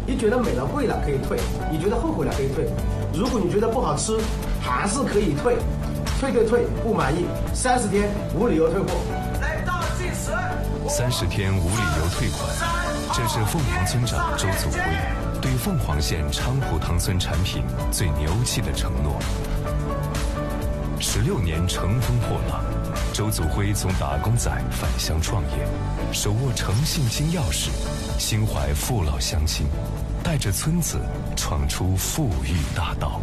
你觉得美了贵了可以退，你觉得后悔了可以退。如果你觉得不好吃，还是可以退，退，不满意30天无理由退货。来倒计时 ，30天无理由退款，这是凤凰村长周祖辉对凤凰县昌蒲塘村产品最牛气的承诺。16年乘风破浪，周祖辉从打工仔返乡创业，手握诚信金钥匙，心怀父老乡亲，带着村子闯出富裕大道。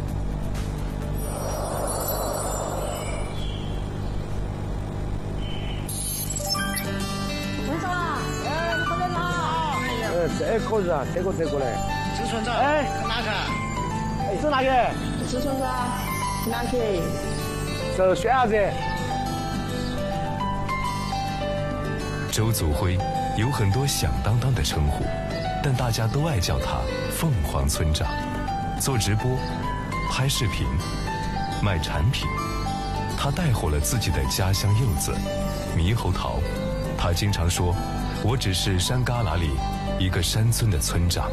村长，哎，你过来拿。 这可以啊，这个过来。 这村长， 哎， 看哪看？ 哎，这哪个？ 这村长，哪个？ 这选啥子？ 周祖辉有很多响当当的称呼，但大家都爱叫他凤凰村长。做直播、拍视频、卖产品，他带火了自己的家乡柚子、猕猴桃。他经常说：“我只是山旮旯里一个山村的村长。”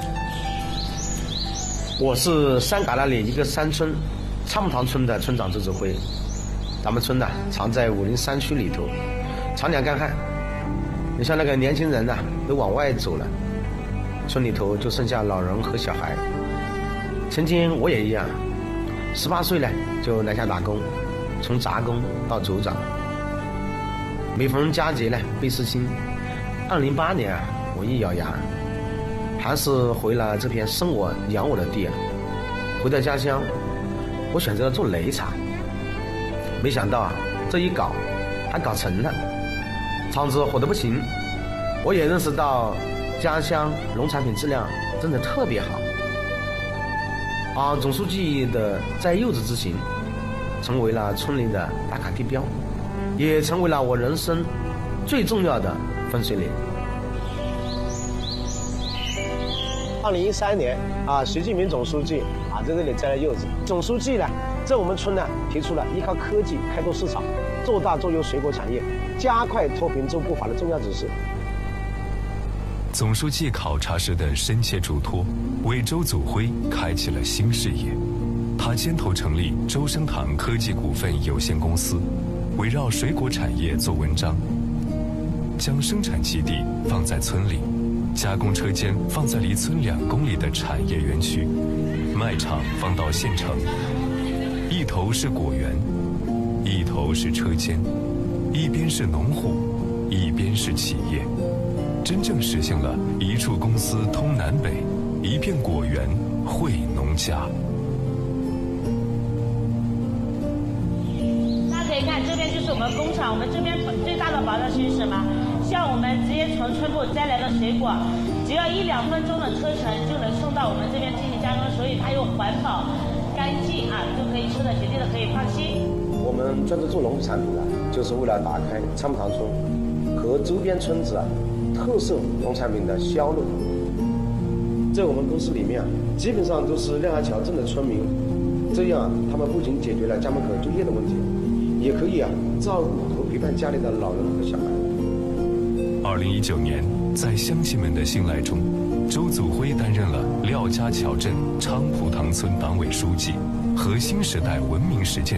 我是山旮旯里一个山村昌蒲塘村的村长周祖辉。咱们村呢，藏在武陵山区里头，常年干旱。你像那个年轻人呢，都往外走了，村里头就剩下老人和小孩。曾经我也一样，18岁呢就来下打工，从杂工到组长。每逢佳节呢倍思亲。2008年啊，我一咬牙，还是回了这片生我养我的地啊。回到家乡，我选择了做擂茶。没想到啊，这一搞还搞成了，厂子火得不行。我也认识到家乡农产品质量真的特别好。总书记的摘柚子之行，成为了村里的打卡地标，也成为了我人生最重要的分水岭。2013年习近平总书记在这里摘了柚子。总书记呢，在我们村呢提出了依靠科技开拓市场，做大做优水果产业，加快脱贫助步伐的重要指示。 总书记考察时的深切嘱托，为周祖辉开启了新事业。他牵头成立周生堂科技股份有限公司，围绕水果产业做文章，将生产基地放在村里，加工车间放在离村2公里的产业园区，卖场放到县城。一头是果园，一头是车间，一边是农户，一边是企业，真正实现了一处公司通南北，一片果园惠农家。 大家可以看，这边就是我们工厂。我们这边最大的保障是什么？像我们直接从村部摘来的水果，只要1-2分钟的车程就能送到我们这边进行加工，所以它又环保、干净都可以吃的，绝对的可以放心。 我们专职做农副产品就是为了打开昌蒲塘村和周边村子特色农产品的销路。在我们公司里面基本上都是亮安桥镇的村民，这样他们不仅解决了家门口就业的问题，也可以照顾和陪伴家里的老人和小孩。 2019年，在乡亲们的信赖中，周祖辉担任了廖家桥镇昌蒲塘村党委书记和新时代文明实践